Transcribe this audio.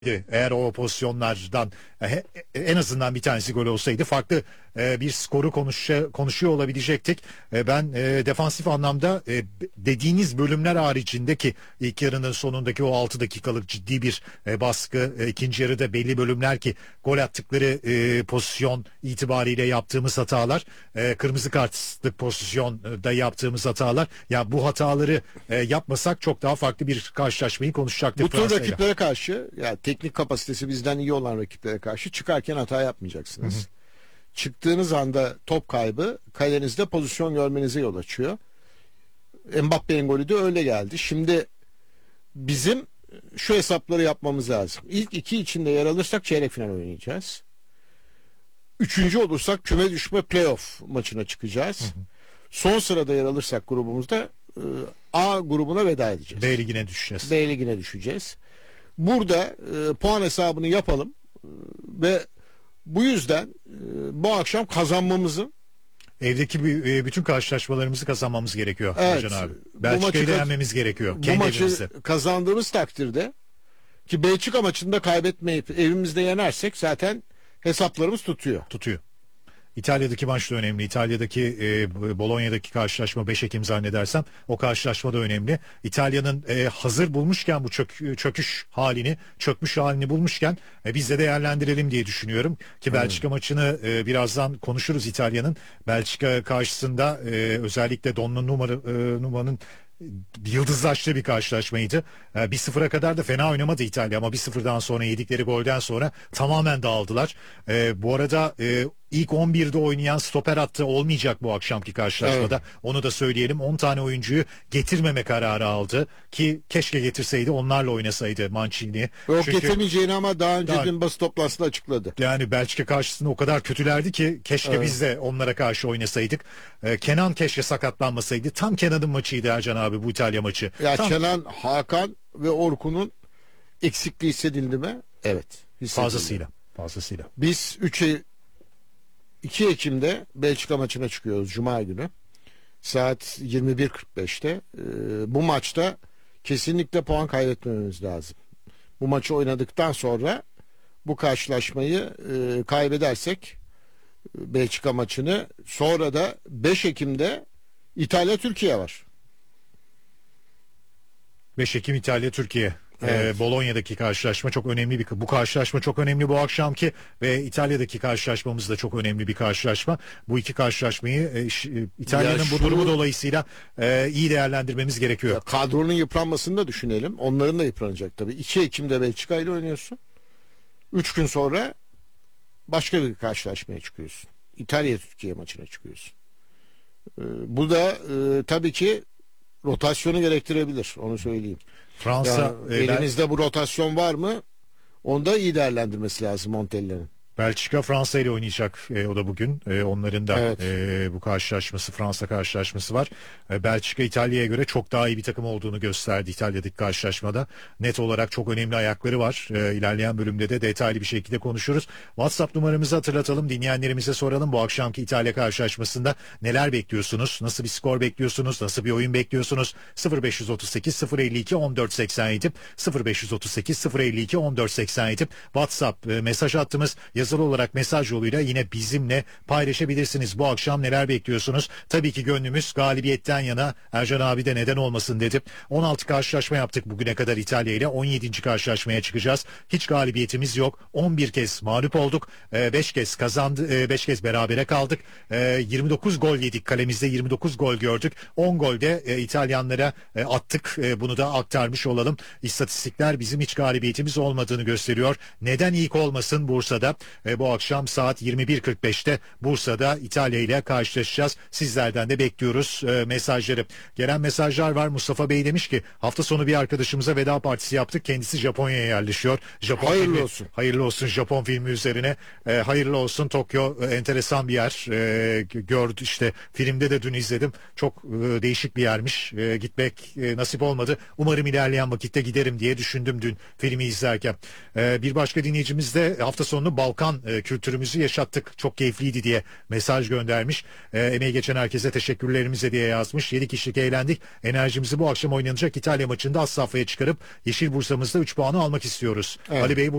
Eğer o pozisyonlardan en azından bir tanesi gol olsaydı farklı bir skoru konuşuyor olabilecektik. Ben defansif anlamda dediğiniz bölümler haricindeki ilk yarının sonundaki o 6 dakikalık ciddi bir baskı, ikinci yarıda belli bölümler ki gol attıkları pozisyon itibariyle yaptığımız hatalar, kırmızı kartlık pozisyonda yaptığımız hatalar, ya bu hataları yapmasak çok daha farklı bir karşılaşmayı konuşacaktık. Bu tür rakiplere karşı, yani teknik kapasitesi bizden iyi olan rakiplere karşı çıkarken hata yapmayacaksınız. Hı hı. Çıktığınız anda top kaybı kalenizde pozisyon görmenize yol açıyor. Mbappe'nin golü de öyle geldi. Şimdi bizim şu hesapları yapmamız lazım. İlk iki içinde yer alırsak çeyrek final oynayacağız. Üçüncü olursak küme düşme playoff maçına çıkacağız. Hı hı. Son sırada yer alırsak grubumuzda A grubuna veda edeceğiz. B ligine düşeceğiz. B ligine düşeceğiz. Burada puan hesabını yapalım ve bu yüzden bu akşam kazanmamızın, evdeki bütün karşılaşmalarımızı kazanmamız gerekiyor. Evet, Ercan abi. Belçika'yı da yenmemiz gerekiyor. Bu maçı kazandığımız takdirde, ki Belçika maçında kaybetmeyip evimizde yenersek zaten hesaplarımız tutuyor. İtalya'daki maç da önemli. İtalya'daki Bolonya'daki karşılaşma 5 Ekim zannedersem, o karşılaşma da önemli. İtalya'nın hazır bulmuşken bu çökmüş halini bulmuşken biz de değerlendirelim diye düşünüyorum ki Belçika maçını birazdan konuşuruz. İtalya'nın Belçika karşısında özellikle Donnarumma'nın yıldızlaştığı bir karşılaşmaydı. 1-0'a kadar da fena oynamadı İtalya ama 1-0'dan sonra, yedikleri golden sonra tamamen dağıldılar. Bu arada ilk 11'de oynayan stoper hattı olmayacak bu akşamki karşılaşmada. Evet. Onu da söyleyelim. 10 tane oyuncuyu getirmeme kararı aldı ki keşke getirseydi, onlarla oynasaydı Mancini. Yok, getirmeyeceğini ama daha önce dün basın toplantısında açıkladı. Yani Belçika karşısında o kadar kötülerdi ki keşke biz de onlara karşı oynasaydık. Kenan keşke sakatlanmasaydı. Tam Kenan'ın maçıydı Ercan abi, bu İtalya maçı. Ya Kenan, Hakan ve Orkun'un eksikliği hissedildi mi? Evet. Fazlasıyla. Biz 2 Ekim'de Belçika maçına çıkıyoruz Cuma günü. Saat 21.45'te. Bu maçta kesinlikle puan kaybetmememiz lazım. Bu maçı oynadıktan sonra bu karşılaşmayı kaybedersek, Belçika maçını, sonra da 5 Ekim'de İtalya-Türkiye var. 5 Ekim İtalya-Türkiye. Evet. Bolonya'daki karşılaşma çok önemli bu karşılaşma çok önemli bu akşamki ve İtalya'daki karşılaşmamız da çok önemli bir karşılaşma. Bu iki karşılaşmayı İtalya'nın bu durumu dolayısıyla iyi değerlendirmemiz gerekiyor. Kadronun yıpranmasını da düşünelim. Onların da yıpranacak tabii. 2 Ekim'de Belçika ile oynuyorsun. 3 gün sonra başka bir karşılaşmaya çıkıyorsun. İtalya-Türkiye maçına çıkıyorsun. Bu da tabii ki rotasyonu gerektirebilir. Onu söyleyeyim. Fransa, elinizde bu rotasyon var mı? Onu da iyi değerlendirmesi lazım Montella'nın. Belçika Fransa ile oynayacak o da bugün. Onların da bu karşılaşması, Fransa karşılaşması var. Belçika İtalya'ya göre çok daha iyi bir takım olduğunu gösterdi İtalya'daki karşılaşmada. Net olarak çok önemli ayakları var. İlerleyen bölümde de detaylı bir şekilde konuşuruz. WhatsApp numaramızı hatırlatalım. Dinleyenlerimize soralım. Bu akşamki İtalya karşılaşmasında neler bekliyorsunuz? Nasıl bir skor bekliyorsunuz? Nasıl bir oyun bekliyorsunuz? 0538 052 1487 0538 052 1487 WhatsApp mesaj hattımız. Yazılı olarak mesaj yoluyla yine bizimle paylaşabilirsiniz. Bu akşam neler bekliyorsunuz? Tabii ki gönlümüz galibiyetten yana. Ercan abi de neden olmasın dedi. 16 karşılaşma yaptık bugüne kadar İtalya ile. 17. karşılaşmaya çıkacağız. Hiç galibiyetimiz yok. 11 kez mağlup olduk. 5 kez kazandı. 5 kez berabere kaldık. 29 gol yedik. Kalemizde 29 gol gördük. 10 gol de İtalyanlara attık. Bunu da aktarmış olalım. İstatistikler bizim hiç galibiyetimiz olmadığını gösteriyor. Neden ilk olmasın Bursa'da? Bu akşam saat 21.45'te Bursa'da İtalya ile karşılaşacağız. Sizlerden de bekliyoruz mesajları. Gelen mesajlar var. Mustafa Bey demiş ki hafta sonu bir arkadaşımıza veda partisi yaptık. Kendisi Japonya'ya yerleşiyor. Hayırlı olsun Japon filmi üzerine. Hayırlı olsun. Tokyo enteresan bir yer. Gördü işte, filmde de dün izledim. Çok değişik bir yermiş. Gitmek nasip olmadı. Umarım ilerleyen vakitte giderim diye düşündüm dün filmi izlerken. Bir başka dinleyicimiz de hafta sonunu Balkan Balkan kültürümüzü yaşattık. Çok keyifliydi diye mesaj göndermiş. Emeği geçen herkese teşekkürlerimize diye yazmış. 7 kişilik eğlendik. Enerjimizi bu akşam oynanacak İtalya maçında az safhaya çıkarıp Yeşil Bursa'mızda 3 puanı almak istiyoruz. Evet. Ali Bey